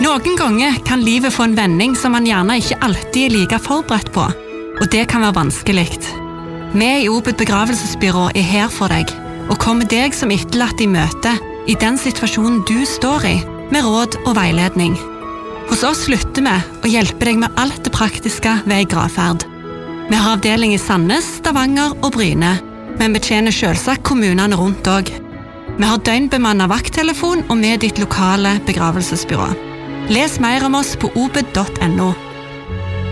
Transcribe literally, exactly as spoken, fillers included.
Noen ganger kan livet få en vending som man gjerne ikke alltid er like forberedt på, og det kan være vanskelig. Vi i Obed begravelsesbyrå er her for deg, og kommer deg som etterlatt i møte i den situasjonen du står i, med råd og veiledning. Hos oss slutter vi å hjelpe deg med alt det praktiske ved gravferd. Vi har avdeling i Sandnes, Stavanger og Bryne, men betjener selvsagt kommunene rundt også. Vi har døgnbemannet vakttelefon og med ditt lokale begravelsesbyrå. Les mer om oss på obed punktum no.